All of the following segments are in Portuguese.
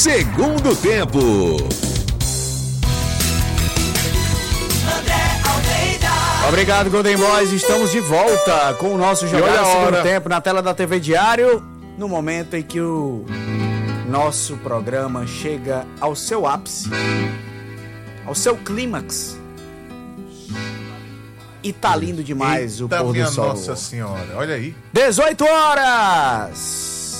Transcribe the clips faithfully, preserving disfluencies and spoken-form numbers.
Segundo tempo. Obrigado, Golden Boys. Estamos de volta com o nosso Jogada Segundo Tempo na tela da T V Diário, no momento em que o nosso programa chega ao seu ápice, ao seu clímax. E tá lindo demais. Eita, o pôr do sol. Nossa Senhora, olha aí. dezoito horas.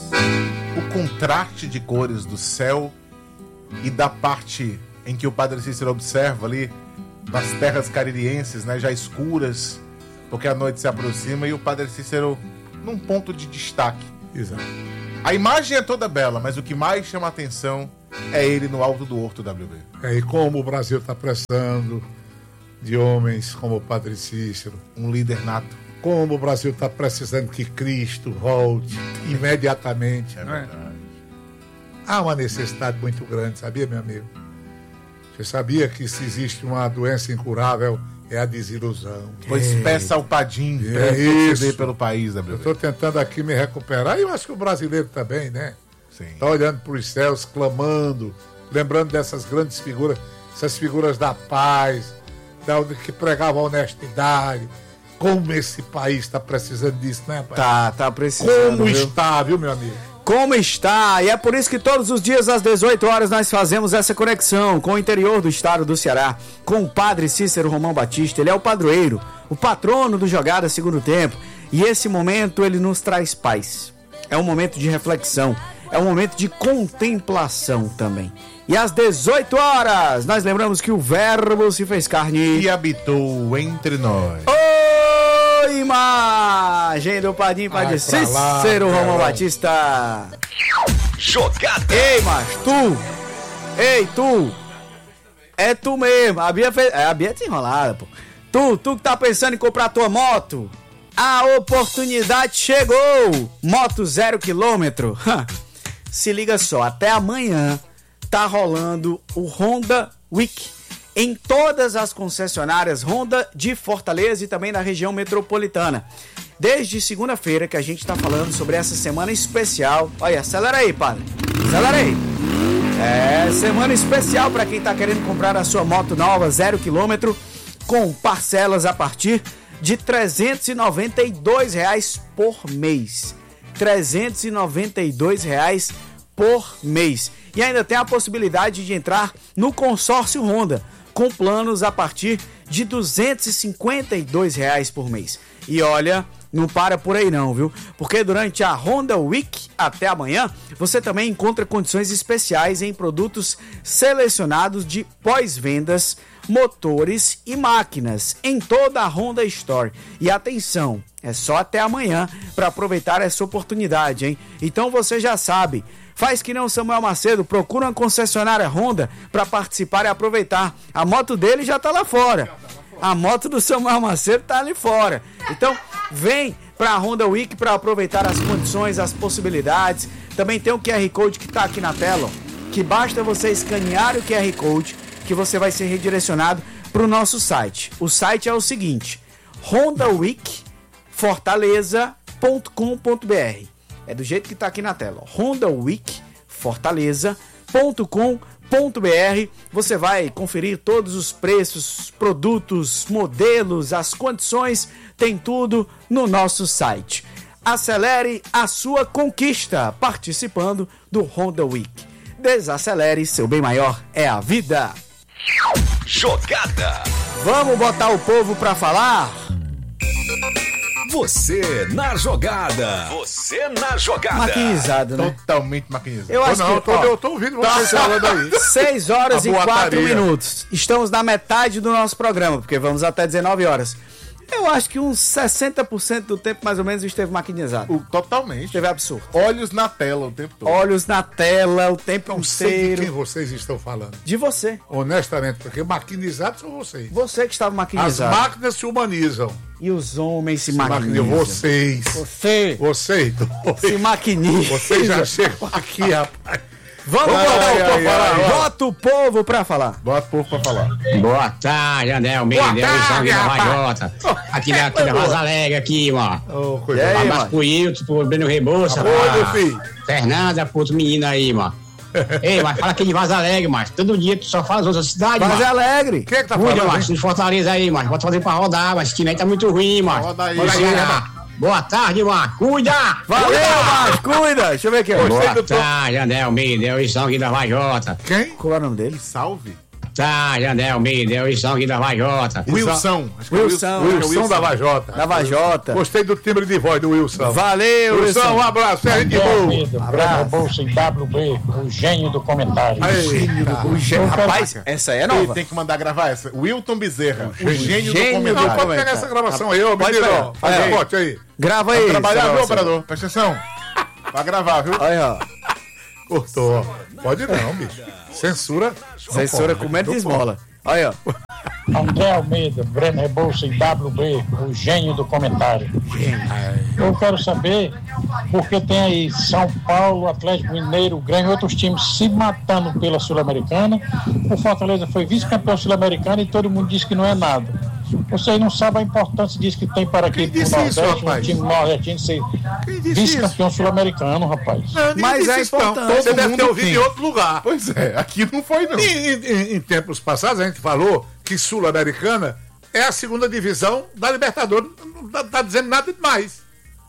O contraste de cores do céu e da parte em que o Padre Cícero observa ali nas terras caririenses, né, já escuras, porque a noite se aproxima, e o Padre Cícero num ponto de destaque. Exato. A imagem é toda bela, mas o que mais chama a atenção é ele no alto do horto, W B. É, e como o Brasil está precisando de homens como o Padre Cícero, um líder nato. Como o Brasil está precisando que Cristo volte imediatamente. É não é? verdade. Há uma necessidade muito grande, sabia, meu amigo? Você sabia que se existe uma doença incurável, é a desilusão. Pois é. peça ao Padim é para interceder pelo país, W B. Eu estou tentando aqui me recuperar, e eu acho que o brasileiro também, né? Sim. Está olhando para os céus, clamando, lembrando dessas grandes figuras, essas figuras da paz, da, que pregavam a honestidade. Como esse país está precisando disso, né, pai? Tá, tá precisando. Como viu? está, viu, meu amigo? Como está? E é por isso que todos os dias às dezoito horas nós fazemos essa conexão com o interior do estado do Ceará, com o Padre Cícero Romão Batista. Ele é o padroeiro, o patrono do Jogada Segundo Tempo. E esse momento ele nos traz paz. É um momento de reflexão, é um momento de contemplação também. E às dezoito horas nós lembramos que o Verbo se fez carne e habitou entre nós. Oh! Imagem do Padim Padre Cícero Romão Batista. Jogada. Ei, mas tu, ei, tu, é tu mesmo. A Bia fez, é, a Bia é desenrolada, pô. Tu, tu que tá pensando em comprar tua moto, a oportunidade chegou. Moto zero quilômetro. Se liga só, até amanhã tá rolando o Honda Week em todas as concessionárias Honda de Fortaleza e também na região metropolitana. Desde segunda-feira que a gente está falando sobre essa semana especial. Olha, acelera aí, padre. Acelera aí. É, semana especial para quem está querendo comprar a sua moto nova, zero quilômetro, com parcelas a partir de trezentos e noventa e dois reais por mês. trezentos e noventa e dois reais por mês. E ainda tem a possibilidade de entrar no consórcio Honda, com planos a partir de duzentos e cinquenta e dois reais por mês. E olha, não para por aí não, viu? Porque durante a Honda Week, até amanhã, você também encontra condições especiais em produtos selecionados de pós-vendas, motores e máquinas em toda a Honda Store. E atenção, é só até amanhã para aproveitar essa oportunidade, hein? Então você já sabe, faz que não Samuel Macedo, procura uma concessionária Honda para participar e aproveitar. A moto dele já tá lá fora. A moto do Samuel Macedo tá ali fora. Então, vem para a Honda Week para aproveitar as condições, as possibilidades. Também tem o Q R Code que tá aqui na tela, ó, que basta você escanear o Q R Code que você vai ser redirecionado para o nosso site. O site é o seguinte: honda week fortaleza ponto com ponto b r. É do jeito que tá aqui na tela, honda week fortaleza ponto com ponto b r. Você vai conferir todos os preços, produtos, modelos, as condições, tem tudo no nosso site. Acelere a sua conquista participando do Honda Week. Desacelere, seu bem maior é a vida. Jogada. Vamos botar o povo pra falar? Você na jogada. Você na jogada. Maquinizado, né? Totalmente maquinizado. Eu acho não, que, eu, ó, tô, eu tô ouvindo vocês falando aí. seis horas A e quatro boataria. minutos. Estamos na metade do nosso programa, porque vamos até dezenove horas. Eu acho que uns sessenta por cento do tempo, mais ou menos, esteve maquinizado. O, totalmente. Esteve absurdo. Olhos na tela o tempo todo. Olhos na tela, o tempo Não sei de inteiro. quem vocês estão falando. De você. Honestamente, porque maquinizados são vocês. Você que estava As maquinizado. máquinas se humanizam. E os homens se, Se maquinizam. maquinizam. Vocês. Você Vocês se dois. maquiniza. Vocês já chegam aqui, rapaz. Vamos Ai, botar o ai, povo ai, pra falar. ai. Bota o povo pra falar. Bota o povo pra falar. Boa tarde, Anel Boa Mendes, tarde, da rapaz. Vajota. Aqui da, aqui da Rosa Alegre, aqui, ó. Ô, E coisa aí, Um mano? abraço pro Hilton, pro Breno Rebouça, Oi, meu pra filho. Fernanda, pro outro menino aí, mano. Ei, mas fala aqui de Vaza Alegre, mas todo dia tu só fala as outras cidades, Vaza mas. Alegre. Quem é que tá Cuida, falando? mas de Fortaleza aí, mas bota fazer pra rodar, mas esse time aí tá muito ruim, mas. Roda aí. Bora ganhar. Boa tarde, mas. Cuida! Valeu, Márcio, cuida. Deixa eu ver aqui. ó. Boa do tom. tarde, André Almeida, eu sou aqui da Vajota. Quem? Qual é o nome dele? Salve. Tarde, André Almeida, eu sou aqui da Vajota. Wilson. Acho que é Wilson. Wilson da Vajota. Da Vajota. Gostei do timbre de voz do Wilson. Valeu, Wilson, um Wilson. abraço. É de boa. Almeida, Breno Bolsa e W B, o gênio do comentário. Eita. O gê- Rapaz, essa aí é Ele nova. tem que mandar gravar essa. Wilton Bezerra, o gênio, gênio do do Não, comentário. pode pegar essa gravação aí, ô Pode menino. pegar. Faz É. um bote aí. Grava aí. Vai trabalhar, essa viu, gravação. operador? Presta atenção. Vai gravar, viu? Olha, ó. Cortou. Pode não, bicho. Censura. Censura Não pode. comendo de esmola. Olha, ó. André Almeida, Breno Rebouça e W B, o gênio do comentário. Eu quero saber porque tem aí São Paulo, Atlético Mineiro, Grêmio e outros times se matando pela Sul-Americana. O Fortaleza foi vice-campeão sul-americano e todo mundo diz que não é nada. Vocês não sabem a importância disso que tem para aqui Quem pro disse isso, Nordeste, um rapaz? time nordestino ser Quem disse vice-campeão sul-americano, rapaz. Não, ninguém Mas disse é isso, não. importante. Você Todo deve ter mundo ouvido tem. em outro lugar. Pois é, aqui não foi, não. Em, em- em tempos passados, a gente falou que Sul-Americana é a segunda divisão da Libertadores. Não tá, tá dizendo nada demais.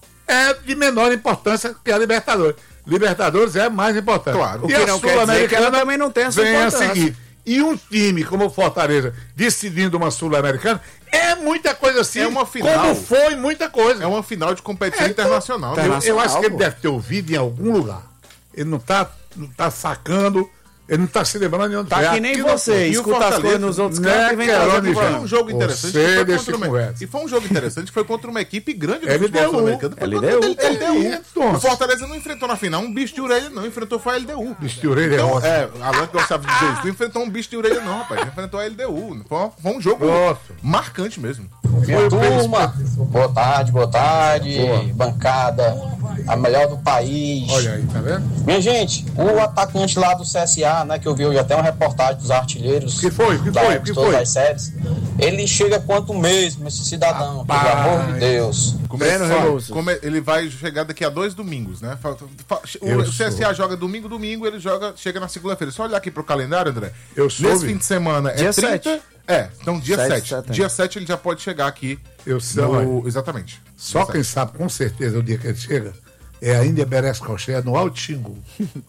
É de menor importância que a Libertadores. Libertadores é mais importante. Claro. O E que a não quer dizer que ela Sul-Americana também não tem essa vem a importância. seguir. E um time como o Fortaleza decidindo uma Sul-Americana é muita coisa assim. É uma final. Como foi muita coisa. É uma final de competição É, internacional. tá viu? na- Eu acho que ele pô. deve ter ouvido em algum lugar. Ele não tá, não tá sacando, ele não tá se lembrando de onde Tá foi. que nem Aqui não você, foi. E o escuta as Fortaleza, coisas nos outros né, cantos e vem Querone, trazendo pra Foi já. um jogo interessante. Você que foi deixa contra uma... conversa. E foi um jogo interessante que foi contra uma equipe grande do L D U. futebol sul-americano. Foi L contra D U. o L D U. Então, O Fortaleza não enfrentou na final um bicho de orelha, não. Enfrentou foi a L D U. bicho de orelha é Então, ótimo. é, Alan que gostava de dizer isso. Tu enfrentou um bicho de orelha, não, rapaz. Tu enfrentou a L D U. Foi, um- foi um jogo Nossa. marcante mesmo. Foi Turma, boa tarde, boa tarde, Boa. bancada, a melhor do país. Olha aí, tá vendo? Minha gente, o atacante lá do C S A, né, que eu vi hoje até uma reportagem dos artilheiros Que foi? Que da- foi? de Que todas foi? as séries, ele chega quanto mesmo, esse cidadão, Rapaz. pelo amor de Deus. Começou, Breno Rebouças. come- ele vai chegar daqui a dois domingos, né? Fa- fa- Eu O, o C S A sou. joga domingo, domingo, ele joga, chega na segunda-feira. Só olhar aqui pro calendário, André. Eu soube. Nesse fim de semana é Dia trinta. sete. É, então dia sete de sete. setembro. Dia sete ele já pode chegar aqui. Eu sei, no- olha. Exatamente. Só Dia quem sete. sabe com certeza o dia que ele chega é a Índia Beres Coché no Alto Xingu.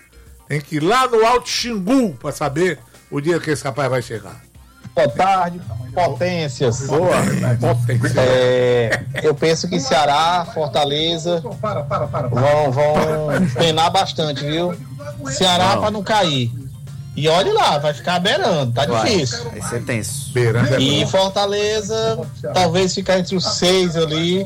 Tem que ir lá no Alto Xingu pra saber o dia que esse rapaz vai chegar. Boa tarde, potências. Boa, potência. É, eu penso que Ceará, Fortaleza vão, vão penar bastante, viu? Ceará para não cair. E olha lá, vai ficar beirando, tá difícil. Vai ser tenso. Beirando é E bom. Fortaleza talvez ficar entre os seis ali,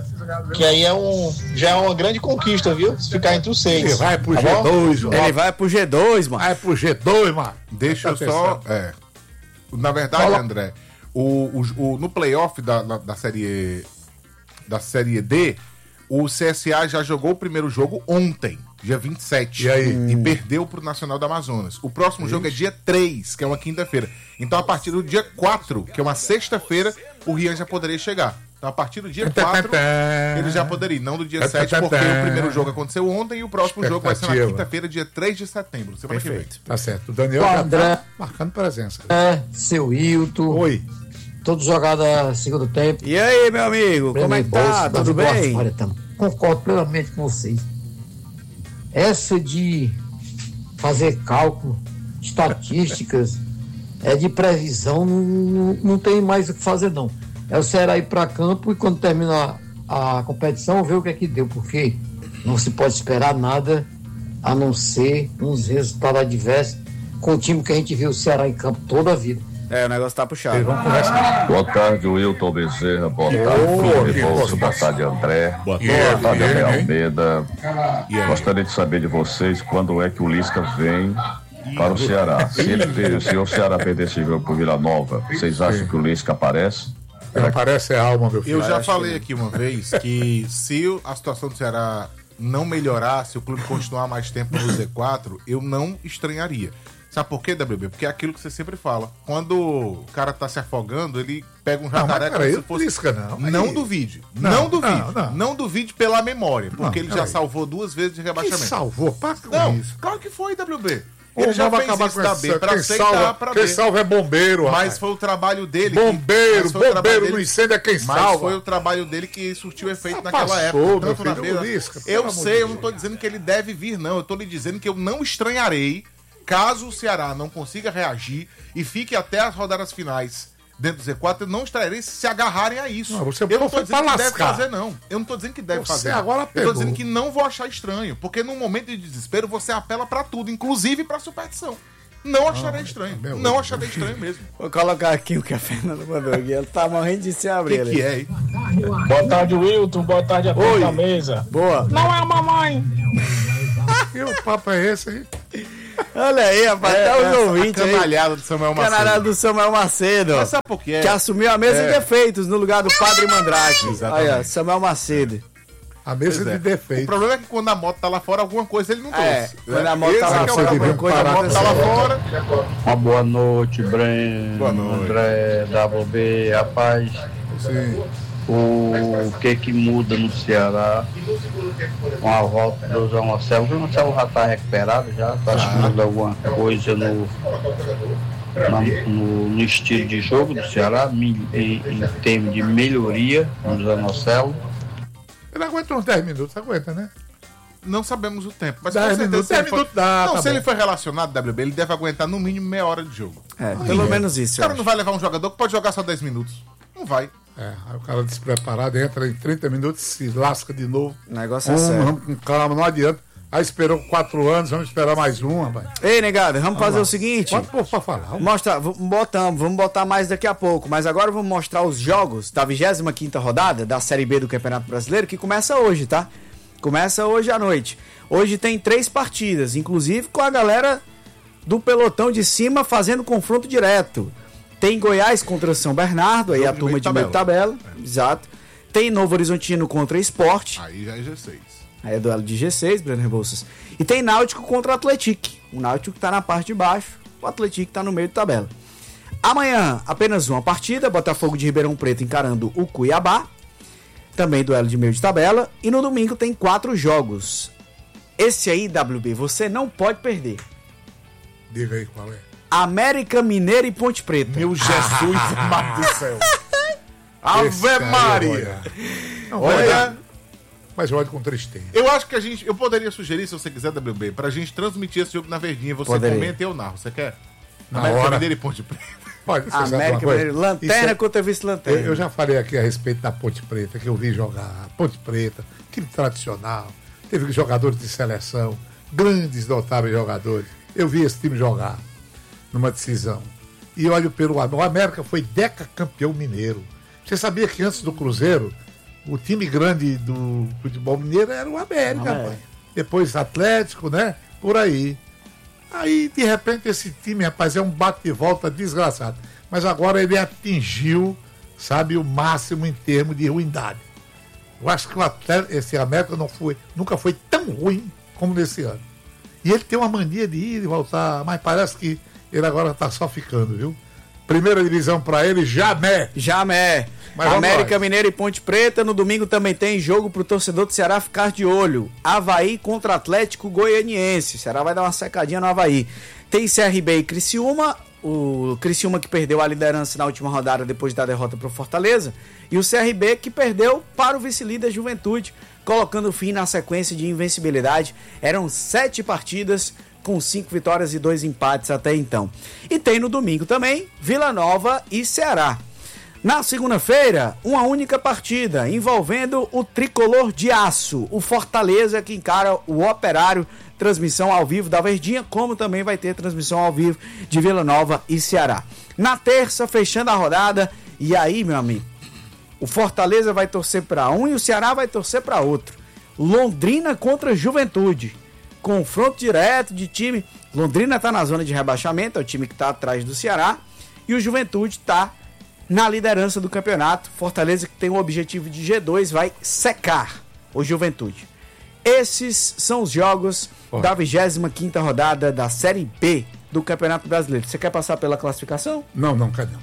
que aí é um, já é uma grande conquista, viu? Se ficar entre os Ele seis. vai pro Tá G bom? dois, mano. Ele vai pro G dois, mano. Vai pro G dois, mano. Deixa eu Presta só. atenção. É. Na verdade, André, o, o, o- no playoff da, da, da série da série D, o C S A já jogou o primeiro jogo ontem, dia vinte e sete. E aí? E perdeu pro Nacional do Amazonas. O próximo jogo é dia três, que é uma quinta-feira. Então, a partir do dia quatro, que é uma sexta-feira, o Rian já poderia chegar. Então, a partir do dia quatro, ele já poderia ir. Não do dia sete, porque o primeiro jogo aconteceu ontem e o próximo jogo vai ser na Expectativa. quinta-feira, dia três de setembro, semana que vem. Tá certo. O Daniel Ô, já André. tá marcando presença. É, seu Hilton, Oi. todos jogados segundo tempo. E aí, meu amigo, como é que tá? Bolsa, Tudo Davi bem? Boas, olha, tamo- concordo plenamente com vocês. Essa de fazer cálculo, estatísticas, é de previsão, não, não, não tem mais o que fazer, não. É o Ceará ir para campo e quando terminar a competição, ver o que é que deu, porque não se pode esperar nada a não ser uns resultados adversos com o time que a gente viu o Ceará em campo toda a vida. É, o negócio tá puxado. Vamos conversar. Boa tarde, Wilton Bezerra. Boa tarde, Felipe Rebouças. Boa tarde, André. Boa tarde. tarde, André Yeah, hein? Almeida. Gostaria de saber de vocês quando é que o Lisca vem para o Ceará. Se, ele, per- se o Ceará perder esse jogo por Vila Nova, vocês acham que o Lisca aparece? Não parece alma, meu filho. Eu já falei aqui uma vez que se o- a situação do Ceará não melhorar, se o clube continuar mais tempo no Z quatro, eu não estranharia. Sabe por quê, W B? Porque é aquilo que você sempre fala. Quando o cara tá se afogando, ele pega um Não, jacaré mas peraí, como se fosse... Lisca não. Não Aí- duvide. Não, Não, duvide. não, Não, não. duvide pela memória. Porque Não, ele já peraí. salvou duas vezes de Que rebaixamento. salvou? Para com Não, isso. claro que foi, W B. Ele já fez acabar isso com da essa, B pra quem aceitar salva, pra quem B. salva é bombeiro, Mas rapaz. foi o trabalho dele. Bombeiro, que, bombeiro bombeiro dele, no incêndio é quem mas salva. foi o trabalho dele que surtiu efeito Ah, naquela passou, época. meu Tanto na filho, B, Lisca, pelo eu amor sei, de eu não tô dizendo que ele deve vir, não. Eu tô lhe dizendo que eu não estranharei caso o Ceará não consiga reagir e fique até as rodadas finais dentro do Z quatro, eu não estarei se agarrarem a isso. Não, você eu não tô foi dizendo pra que deve lascar. fazer, não. Eu não tô dizendo que deve Você fazer. agora eu pegou. tô dizendo que não vou achar estranho, porque num momento de desespero você apela pra tudo, inclusive pra superstição. Não acharei Ah, estranho. meu Não Deus. acharei estranho mesmo. Vou colocar aqui o que a Fernanda mandou aqui. Ela tá morrendo de se O abrir que, ali. que é, hein? Boa tarde, Wilton. Boa tarde a todos Oi. da mesa. Boa. Não é a mamãe. E o papo é esse aí? Olha aí, rapaz, até os essa ouvintes aí. canalhada do Samuel Macedo. Canalhada do Samuel Macedo. Mas sabe por quê? Que assumiu a mesa É. de defeitos no lugar do Padre Mandrake. Exatamente. Aí, ó, Samuel Macedo. A mesa Pois de é. O defeito. problema é que quando a moto tá lá fora, alguma coisa ele não trouxe. É, quando a moto Esse tá lá é que é o fora, problema. alguma coisa Quando a moto tá lá fora. Uma boa noite, Breno, Boa noite. André, W B, rapaz. Sim. O que que muda no Ceará com a volta do João Marcelo? O João Marcelo já está recuperado já? Tu acha que muda alguma coisa no, na- no, no estilo de jogo do Ceará, em, em, em termos de melhoria no João Marcelo? Ele aguenta uns dez minutos, aguenta, né? Não sabemos o tempo. Mas dez com certeza, minutos, se ele dez for- minutos dá, Não, tá se bom. ele for relacionado, W B, ele deve aguentar no mínimo meia hora de jogo. É, pelo menos isso. O eu cara acho. não vai levar um jogador que pode jogar só dez minutos. Não vai. É, aí o cara despreparado entra em trinta minutos, se lasca de novo. O negócio é Vamos, sério. vamos com calma, não adianta. Aí esperou quatro anos, vamos esperar mais um, rapaz. Ei, negado, vamos fazer o seguinte. Pode pôr pra falar. Vamos. Mostra, v- botamos, vamos botar mais daqui a pouco. Mas agora vamos mostrar os jogos da vigésima quinta rodada da Série B do Campeonato Brasileiro, que começa hoje, tá? Começa hoje à noite. Hoje tem três partidas, inclusive com a galera do pelotão de cima fazendo confronto direto. Tem Goiás contra São Bernardo, aí Jogo a de turma meio de de meio de tabela. Exato. Tem Novo Horizontino contra Sport. Aí já é G seis. Aí é duelo de G seis, Breno Rebouças. E tem Náutico contra Atlético. O Náutico tá na parte de baixo, o Atlético tá no meio de tabela. Amanhã, apenas uma partida, Botafogo de Ribeirão Preto encarando o Cuiabá. Também duelo de meio de tabela. E no domingo tem quatro jogos. Esse aí, W B, você não pode perder. Diga aí qual é. América Mineiro e Ponte Preta. Meu Jesus amado do céu. Esse Ave aí, Maria. Não, Olha, mas olha com tristeza. eu acho que a gente. Eu poderia sugerir, se você quiser, W B, pra gente transmitir esse jogo na Verdinha. Você Poderia. comenta e eu narro. Você quer? Na América hora. Mineiro e Ponte Preta. Pode, você sabe uma América coisa? Mineiro. Lanterna Isso é- contra vice-lanterna. Eu, eu já falei aqui a respeito da Ponte Preta, que eu vi jogar. Ponte Preta, time tradicional, teve jogadores de seleção, grandes, notáveis jogadores. Eu vi esse time jogar numa decisão. E olho pelo lado. O América foi decacampeão mineiro. Você sabia que antes do Cruzeiro, o time grande do futebol mineiro era o América, América. rapaz. Depois Atlético, né? Por aí. Aí, de repente, esse time, rapaz, é um bate e volta desgraçado. Mas agora ele atingiu, sabe, o máximo em termos de ruindade. Eu acho que o Atlético, esse América não foi, nunca foi tão ruim como nesse ano. E ele tem uma mania de ir e voltar, mas parece que ele agora está só ficando, viu? Primeira divisão para ele, jamais. Jamé. Mas vamos América lá. Mineiro e Ponte Preta. No domingo também tem jogo pro torcedor do Ceará ficar de olho. Havaí contra Atlético Goianiense. O Ceará vai dar uma secadinha no Havaí. Tem C R B e Criciúma. O Criciúma que perdeu a liderança na última rodada depois da derrota pro Fortaleza. E o C R B que perdeu para o vice-líder Juventude, colocando fim na sequência de invencibilidade. Eram sete partidas com cinco vitórias e dois empates até então. E tem no domingo também Vila Nova e Ceará. Na segunda-feira, uma única partida envolvendo o tricolor de aço, o Fortaleza que encara o Operário, transmissão ao vivo da Verdinha, como também vai ter transmissão ao vivo de Vila Nova e Ceará. Na terça, fechando a rodada, e aí, meu amigo, o Fortaleza vai torcer para um e o Ceará vai torcer para outro. Londrina contra Juventude. Confronto direto de time. Londrina está na zona de rebaixamento, é o time que está atrás do Ceará. E o Juventude está na liderança do campeonato. Fortaleza, que tem o objetivo de G dois, vai secar o Juventude. Esses são os jogos Pô. da vigésima quinta rodada da Série B do Campeonato Brasileiro. Você quer passar pela classificação? Não, não, cadê?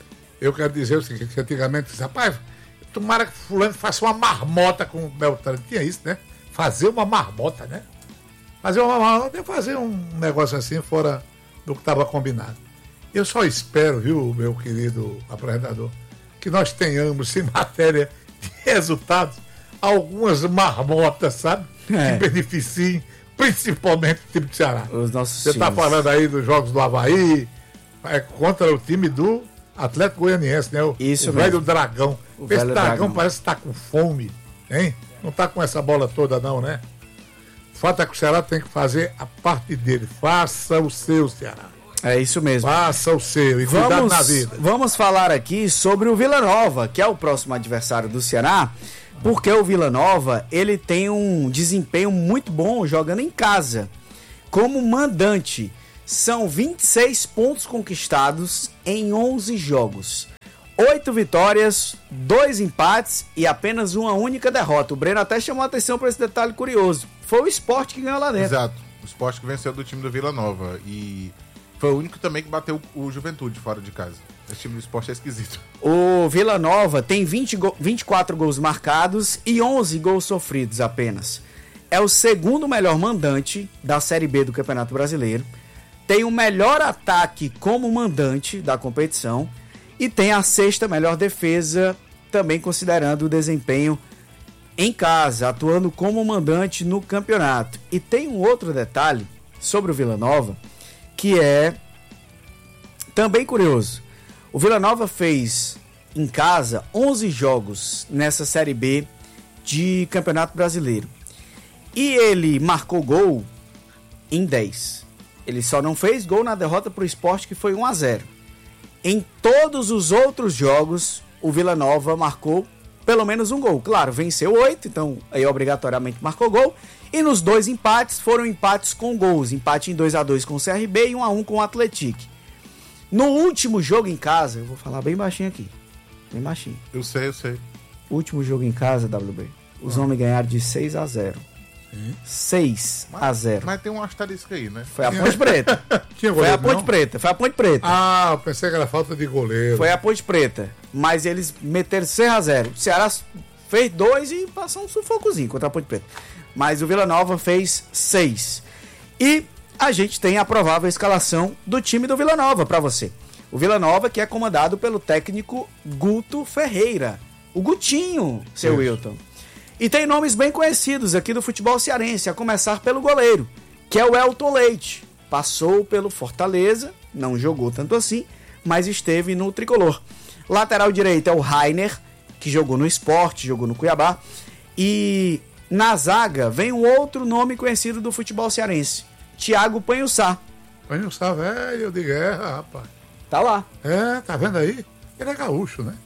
Eu quero dizer o seguinte, que antigamente, rapaz, tomara que fulano faça uma marmota com o Beltrano. Tinha isso, né? Fazer uma marmota, né? Fazer uma, até fazer um negócio assim fora do que estava combinado. Eu só espero, viu, meu querido apresentador, que nós tenhamos, em matéria de resultados, algumas marmotas, sabe? É. Que beneficiem, principalmente o time do Ceará. Os nossos Você está times. falando aí dos jogos do Avaí, é contra o time do Atlético Goianiense, né? O, Isso o mesmo. velho dragão. O Esse velho dragão, dragão. parece que tá com fome, hein? Não tá com essa bola toda não, né? O fato é que o Ceará tem que fazer a parte dele. Faça o seu, Ceará. É isso mesmo. Faça o seu e cuidado Vamos, na vida. vamos falar aqui sobre o Vila Nova, que é o próximo adversário do Ceará, porque o Vila Nova, ele tem um desempenho muito bom jogando em casa. Como mandante, são vinte e seis pontos conquistados em onze jogos. oito vitórias, dois empates e apenas uma única derrota. O Breno até chamou a atenção para esse detalhe curioso. Foi o Sport que ganhou lá dentro. Exato. O Sport que venceu do time do Vila Nova. E foi o único também que bateu o Juventude fora de casa. Esse time do Sport é esquisito. O Vila Nova tem vinte go- vinte e quatro gols marcados e onze gols sofridos apenas. É o segundo melhor mandante da Série B do Campeonato Brasileiro. Tem o melhor ataque como mandante da competição. E tem a sexta melhor defesa, também considerando o desempenho em casa, atuando como mandante no campeonato. E tem um outro detalhe sobre o Vila Nova, que é também curioso. O Vila Nova fez em casa onze jogos nessa Série B de Campeonato Brasileiro. E ele marcou gol em dez. Ele só não fez gol na derrota para o Sport, que foi um a zero. Em todos os outros jogos, o Vila Nova marcou pelo menos um gol. Claro, venceu oito, então aí obrigatoriamente marcou gol. E nos dois empates, foram empates com gols. Empate em dois a dois com o C R B e um a um com o Atlético. No último jogo em casa, eu vou falar bem baixinho aqui. Bem baixinho. Eu sei, eu sei. Último jogo em casa, W B. Os ah. homens ganharam de seis a zero. Hum? seis a zero. Mas tem um asterisco aí, né? Foi a Ponte Preta. Tinha Foi goleiro, a Ponte não? Preta. Foi a Ponte Preta. Ah, eu pensei que era falta de goleiro. Foi a Ponte Preta. Mas eles meteram seis a zero. O Ceará fez dois e passou um sufocozinho contra a Ponte Preta. Mas o Vila Nova fez seis. E a gente tem a provável escalação do time do Vila Nova para você. O Vila Nova, que é comandado pelo técnico Guto Ferreira. O Gutinho, seu Isso. Wilton. E tem nomes bem conhecidos aqui do futebol cearense, a começar pelo goleiro, que é o Elton Leite. Passou pelo Fortaleza, não jogou tanto assim, mas esteve no tricolor. Lateral direito é o Rainer, que jogou no Sport, jogou no Cuiabá. E na zaga vem um outro nome conhecido do futebol cearense, Thiago Panhussá. Panhussá, velho de guerra, rapaz. Tá lá. É, tá vendo aí? Ele é gaúcho, né?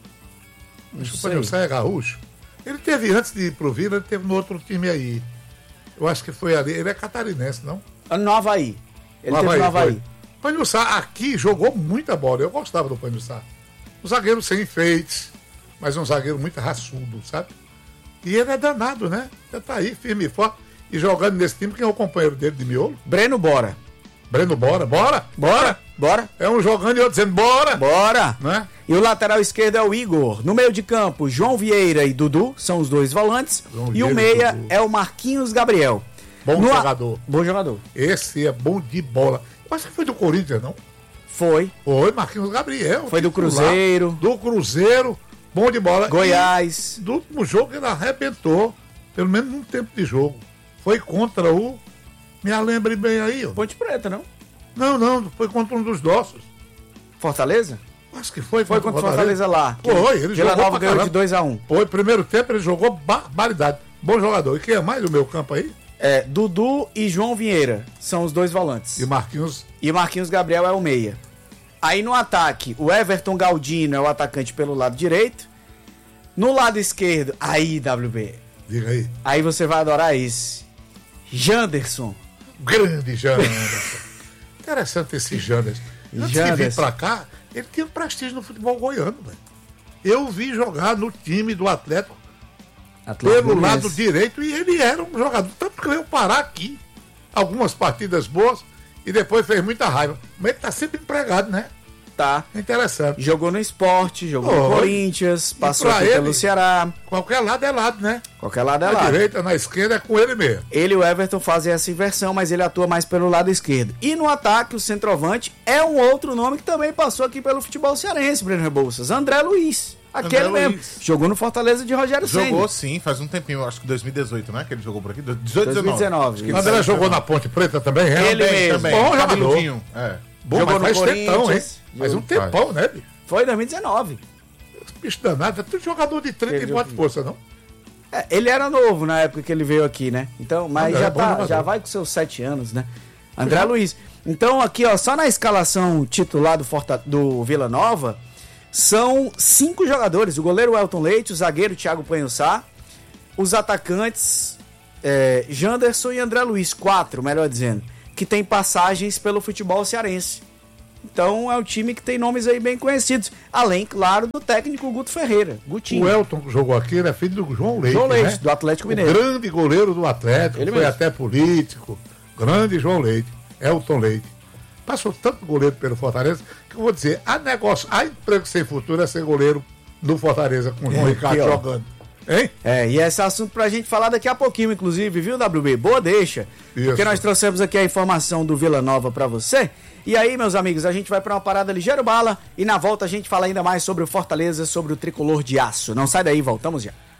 O Panhussá é gaúcho. Ele teve, antes de ir pro Vila, ele teve no outro time aí. Eu acho que foi ali. Ele é catarinense, não? No Havaí. Ele no teve Havaí, no Havaí. Panhussá aqui jogou muita bola. Eu gostava do Panhussá. Um zagueiro sem enfeites, mas um zagueiro muito raçudo, sabe? E ele é danado, né? Ele tá aí, firme e forte. E jogando nesse time, quem é o companheiro dele de miolo? Breno Bora. Breno Bora, bora? Bora, bora. É um jogando e outro dizendo bora. Bora. Né? E o lateral esquerdo é o Igor. No meio de campo, João Vieira e Dudu são os dois volantes. João e Vieira o meia é o Marquinhos Gabriel. Bom no jogador. A... Bom jogador. Esse é bom de bola. Eu acho que foi do Corinthians, não? Foi. Foi, Marquinhos Gabriel. Foi do Cruzeiro. Do Cruzeiro. Bom de bola. Goiás. E do último jogo ele arrebentou. Pelo menos num tempo de jogo. Foi contra o... Me lembre bem aí, ó. Ponte Preta, não? Não, não. Foi contra um dos nossos. Fortaleza? Acho que foi. Foi contra o Fortaleza, Fortaleza lá. Foi, ele Vila jogou Nova ganhou de dois a um. Foi, primeiro tempo ele jogou barbaridade. Bom jogador. E quem é mais do meu campo aí? É, Dudu e João Vieira são os dois volantes. E Marquinhos? E Marquinhos Gabriel é o meia. Aí no ataque, o Everton Galdino é o atacante pelo lado direito. No lado esquerdo, aí, W B. Diga aí. Aí você vai adorar esse. Janderson. Grande Janderson. Interessante esse Janderson. Antes Janderson. de vir pra cá, ele tinha prestígio no futebol goiano, velho. Eu vi jogar no time do Atlético, Atlético pelo lado direito, e ele era um jogador, tanto que veio parar aqui. Algumas partidas boas, e depois fez muita raiva. Mas ele tá sempre empregado, né? Tá. Interessante. Jogou no Sport, jogou Oh, no Corinthians, passou aqui ele, pelo Ceará. Qualquer lado é lado, né? Qualquer lado é na lado. Na direita, na esquerda é com ele mesmo. Ele e o Everton fazem essa inversão, mas ele atua mais pelo lado esquerdo. E no ataque, o centroavante é um outro nome que também passou aqui pelo futebol cearense, Breno Rebouças. André Luiz. Aquele André mesmo. Luiz. Jogou no Fortaleza de Rogério Ceni. Jogou sim, faz um tempinho, acho que dois mil e dezoito, né? Que ele jogou por aqui. dezoito, dois mil e dezenove. O André jogou na Ponte Preta também, é? Ele também, mesmo. também. Bom jogador. É. Bom, jogou mas no faz tempão, hein? Faz um Jogou. tempão, né, bicho? Foi em dois mil e dezenove. Bicho danado, é tudo jogador de trinta ele e bota força, não? É, ele era novo na época que ele veio aqui, né? Então, mas André já, é bom tá, jogador. já vai com seus sete anos, né? André uhum. Luiz. Então, aqui, ó, só na escalação titular do, Forta, do Vila Nova, são cinco jogadores. O goleiro Elton Leite, o zagueiro Thiago Panhussá, os atacantes é, Janderson e André Luiz, quatro, melhor dizendo, que tem passagens pelo futebol cearense. Então é um time que tem nomes aí bem conhecidos. Além, claro, do técnico Guto Ferreira, Gutinho. O Elton que jogou aqui, ele é filho do João Leite, João Leite, né? do Atlético Mineiro. O grande goleiro do Atlético, ele foi mesmo. até político. Grande João Leite, Elton Leite. Passou tanto goleiro pelo Fortaleza, que eu vou dizer, a negócio, a emprego sem futuro é ser goleiro do Fortaleza com o João É, Ricardo aqui, ó. jogando. Hein? É, e esse assunto pra gente falar daqui a pouquinho, inclusive, viu, W B? Boa deixa. Isso. Porque nós trouxemos aqui a informação do Vila Nova pra você. E aí, meus amigos, a gente vai pra uma parada ligeiro bala e na volta a gente fala ainda mais sobre o Fortaleza, sobre o tricolor de aço. Não sai daí, voltamos já.